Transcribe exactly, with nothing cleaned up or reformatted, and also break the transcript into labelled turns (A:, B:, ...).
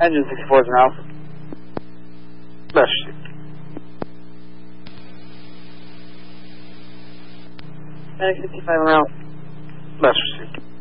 A: Engine sixty-four is an alpha.
B: Left received.
A: Medic sixty-five, I'm out.
B: Left received.